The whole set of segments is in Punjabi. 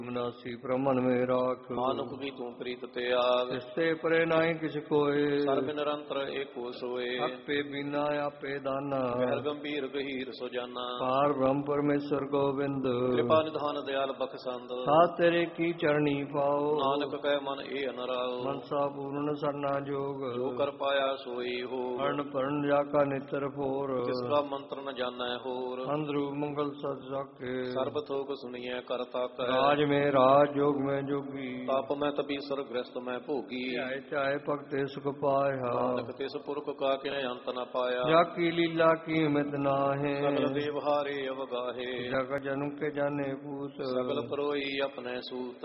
ਮਨਾਸੀ ਪ੍ਰਮਨ ਮੇ ਰਾਖ। ਮਾਨੁਖ ਕੀ ਤੂੰ ਪ੍ਰੀਤ ਤਿਆਗ। ਤਿਸਤੇ ਪਰੇ ਨਾਹੀ ਕਿਛ ਕੋਏ। ਸਰਬ ਨਿਰੰਤਰ ਏਕੋ ਸੋਏ। ਆਪੇ ਬਿਨਾ ਆਪੇ ਦਾਨਾ। ਗਹਿਰ ਗੰਭੀਰ ਗਹੀਰ ਸੋ ਜਾਨਾ। ਪਾਰ ਬ੍ਰਹਮ ਪਰਮੇਸ਼ਰ ਗੋਬਿੰਦ। ਕਿਰਪਾ ਨਿਧਾਨ ਦਿਆਲ ਬਖਸ਼ੰਦ। ਸਾਧ ਤੇਰੇ ਕੀ ਚਰਣੀ ਪਾਓ। ਨਾਨਕ ਕਹਿ ਮਨ ਏ ਅਨਰਾਓ। ਮਨਸਾ ਪੂਰਨ ਸਰਨਾ ਜੋਗ। ਜੋ ਕਰ ਪਾਇਆ ਸੋਈ ਹੋ। ਅਰਨ ਪਰਨ ਜਾ ਕਾ ਨਿਤਰ ਫੋਰ। ਜਿਸ ਦਾ ਮੰਤਰ ਨ ਜਾਣੈ ਹੋਰ। ਅੰਦਰੂ ਮੰਗਲ ਸਚ ਜਾਕੇ। ਸਰਬ ਥੋਕ ਸੁਣੀਐ ਕਰ ਤਾਕੈ। ਰਾਜ ਮੇ ਰਾਜ ਜੋਗ ਮੈਂ ਜੋਗੀ। ਤਪ ਮੈਂ ਤਪੀਸਰ ਗ੍ਰਸਤ ਮੈਂ ਭੋਗੀ। ਧਿਆਏ ਧਿਆਏ ਭਗਤੇ ਸੁਖ ਪਾਇਆ। ਨਾਨਕ ਤਿਸ ਪੁਰਖ ਕਾ ਕਿਨੇ ਅੰਤ ਨ ਪਾਇਆ। ਜਾ ਕੀ ਲੀਲਾ ਕੀ ਮਿਤ ਨਾਹੇ। ਸਗਲ ਦੇਵਹਾਰੇ ਅਵਗਾਹੇ। ਜਗ ਜਨਮ ਕੇ ਜਾਣੇ ਪੂਤ। ਸਗਲ ਪਰੋਈ ਆਪਣੇ ਸੂਤ।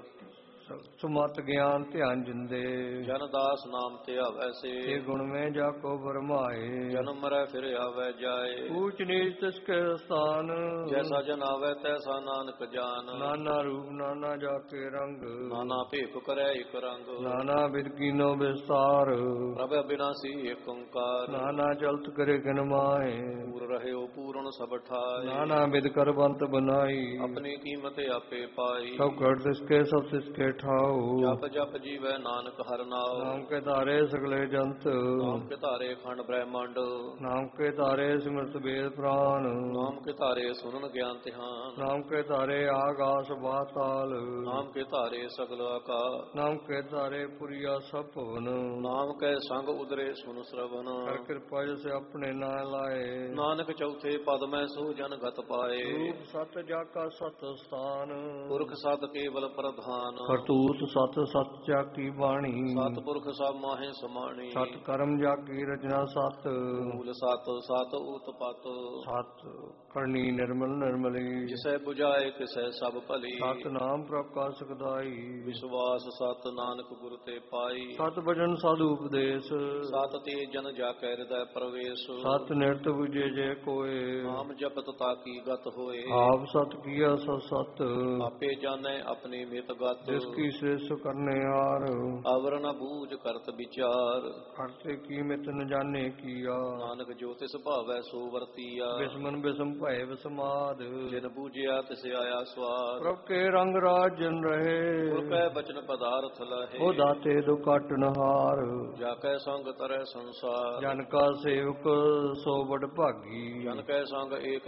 ਸੁਮਤ ਗਿਆਨ ਧਿਆਨ ਜਿੰਦੇ। ਜਨ ਦਾਸ ਨਾਮ ਧਿਆਵੈ ਸੇ। ਇਹ ਗੁਣ ਮੈਂ ਜਾ ਕੋ ਬਰਮਾਏ। ਜਨਮ ਮਰੈ ਫਿਰ ਆਵੈ ਜਾਏ। ਊਚ ਨੀਚ ਤਿਸ ਕੇ ਸਥਾਨ। ਜੈਸਾ ਜਨ ਆਵੈ ਤੈਸਾ ਨਾਨਕ ਜਾਨ। ਨਾਨਾ ਰੂਪ ਨਾਨਾ ਜਾ ਕੇ ਰੰਗ। ਨਾਨਾ ਭੇਖ ਕਰੈ ਇਕ ਰੰਗ। ਨਾਨਾ ਬਿਦ ਕੀਨੋ ਵਿਸਤਾਰ। ਪ੍ਰਭ ਅਬਿਨਾਸੀ ਏਕ ਓੰਕਾਰ। ਨਾਨਾ ਚਲਤ ਕਰੇ ਕਿਨ ਮਾਏ। ਪੂਰ ਰਹਿਓ ਪੂਰਨ ਸਭ ਠਾਏ। ਨਾਨਾ ਬਿਦ ਕਰਬੰਤ ਬਨਾਈ। ਆਪਣੀ ਕੀਮਤ ਆਪੇ ਪਾਈ। ਸਭ ਘਟ ਤਿਸਕੇ ਸਭ ਤਿਸਕੇ ਠਾਉ। ਜਪ ਜਪ ਜੀਵੈ ਨਾਨਕ ਹਰਿ ਨਾਉ। ਨਾਮ ਕੇ ਧਾਰੇ ਸਗਲੇ ਜੰਤ। ਨਾਮ ਕੇ ਧਾਰੇ ਖੰਡ ਬ੍ਰਹਿਮੰਡ। ਨਾਮ ਕੇ ਧਾਰੇ ਸਿਮਰਤ ਵੇਦ ਪ੍ਰਾਨ। ਨਾਮ ਕੇ ਧਾਰੇ ਸੁਨਨ ਗਿਆਨ ਧਿਆਨ। ਨਾਮ ਕੇ ਧਾਰੇ ਆਗਾਸ ਬਾਤਾਲ। ਨਾਮ ਕੇ ਧਾਰੇ ਸਗਲ ਆਕਾਸ। ਨਾਮ ਕੇ ਧਾਰੇ ਪੁਰੀਆ ਸਭ ਭਵਨ। ਨਾਮ ਕੈ ਸੰਗ ਉਦਰੇ ਸੁਨ ਸਰਵਨ। ਕਰ ਕਿਰਪਾ ਜਿਸ ਆਪਣੇ ਨਾਮ ਲਾਏ। ਨਾਨਕ ਚੌਥੇ ਪਦ ਮੈਂ ਸੋ ਜਨ ਗਤ ਪਾਏ। ਰੂਪ ਸਤ ਜਾ ਕਾ ਸਤ ਸਥਾਨ। ਪੁਰਖ ਸਤ ਕੇਵਲ ਪ੍ਰਧਾਨ। ਕਰਤੂਤ ਸਤ ਸਤ ਜਾ ਕੀ ਬਾਣੀ। ਸਤ ਪੁਰਖ ਸਭ ਮਾਹੇ ਸਮਾਣੀ। ਸਤ ਕਰਮ ਜਾ ਕੀ ਰਚਨਾ ਸਤ। ਮੂਲ ਸਤ ਸਤ ਉਤਪਤ। ਸਤ ਕਰਨੀ ਨਿਰਮਲ ਨਿਰਮਲੀ। ਜਿਸੈ 부ਝਾਏ ਤਿਸੈ ਸਭ ਭਲੀ। ਸਤ ਨਾਮ ਪ੍ਰਕਾਸ਼ ਸਦਾਈ। ਵਿਸ਼ਵਾਸ ਸਤ ਨਾਨਕ ਗੁਰ ਤੇ ਪਾਈ। ਸਤ ਭਜਨ ਸਾਧੂ ਉਪਦੇਸ਼। ਸਤ ਤੇ ਜਨ ਜਾ ਕੈ ਹਿਰਦੈ ਪ੍ਰਵੇਸ਼। ਸਤ ਨਿਰਤ ਬੁਝੇ ਜੇ ਕੋਏ। ਨਾਮ ਜਪਤ ਤਾਕੀ ਗਤ ਹੋਏ। ਆਪ ਸਤ ਕੀਆ ਸਤ ਸਤ। ਆਪੇ ਜਾਣੈ ਆਪਣੀ ਮਿਤ ਗਤ। ਜਿਸ ਕੀ ਸ੍ਰੇਸ਼ ਕਰਨੇ ਹਾਰ। ਅਵਰ ਨ ਬੂਝ ਕਰਤ ਵਿਚਾਰ। ਕਰਤੇ ਕੀ ਮਿਤ ਨ ਜਾਣੇ ਕੀਆ। ਨਾਨਕ ਜੋ ਤਿਸ ਭਾਵੈ ਸੋ ਵਰਤੀਆ। ਬਿਸਮਨ ਬਿਸਮ ਭਏ ਵਿਸਮਾਦ। ਜਿਨ ਬੂਝਿਆ ਤਿਸ ਆਇਆ ਸਵਾਦ। ਪ੍ਰਭ ਕੇ ਰੰਗ ਰਾਜ ਜਨ ਰਹੇ। ਗੁਰ ਕੈ ਬਚਨ ਪਦਾਰਥ ਲਹੇ। ਉਹ ਦਾਤੇ ਦੁ ਕਾਟਨ ਹਾਰ। ਜਾ ਕੈ ਸੰਗ ਤਰੈ ਸੰਸਾਰ। ਜਨ ਕਾ ਸੇਵਕ ਸੋ ਬੜ ਭਾਗੀ। ਜਨ ਕੈ ਸੰਗ ਏਕ